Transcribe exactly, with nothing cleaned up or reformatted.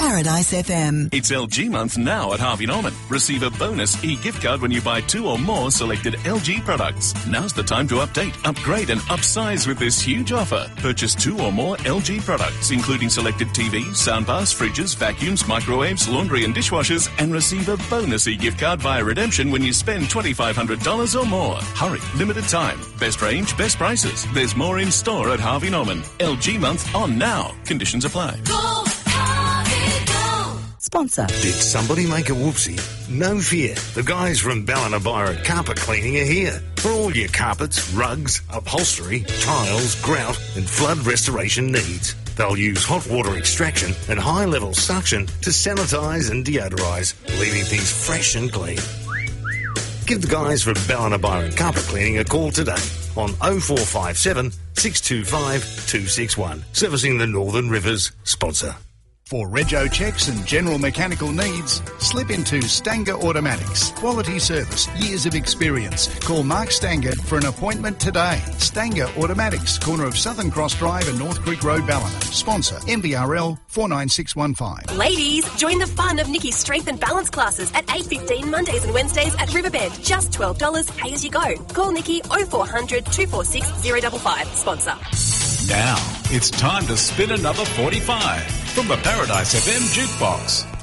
Paradise F M. It's L G month now at Harvey Norman. Receive a bonus e-gift card when you buy two or more selected L G products. Now's the time to update, upgrade and upsize with this huge offer. Purchase two or more L G products, including selected T Vs, soundbars, fridges, vacuums, microwaves, laundry and dishwashers, and receive a bonus e-gift card via redemption when you spend twenty-five hundred dollars or more. Hurry, limited time. Best range, best prices. There's more in store at Harvey Norman. L G month on now. Conditions apply. Go, Harvey, go. Sponsor. Did somebody make a whoopsie? No fear. The guys from Ballinabyra Carpet Cleaning are here. For all your carpets, rugs, upholstery, tiles, grout and flood restoration needs. They'll use hot water extraction and high-level suction to sanitise and deodorise, leaving things fresh and clean. Give the guys from Ballinabyra Carpet Cleaning a call today on oh four five seven, six two five, two six one. Servicing the Northern Rivers sponsor. For rego checks and general mechanical needs, slip into Stanger Automatics. Quality service, years of experience. Call Mark Stanger for an appointment today. Stanger Automatics, corner of Southern Cross Drive and North Creek Road, Ballina. Sponsor M V R L four nine six one five. Ladies, join the fun of Nikki's strength and balance classes at eight fifteen Mondays and Wednesdays at Riverbend. Just twelve dollars, pay as you go. Call Nikki oh four hundred, two four six, oh five five. Sponsor. Now, it's time to spin another forty-five from the Paradise F M Jukebox.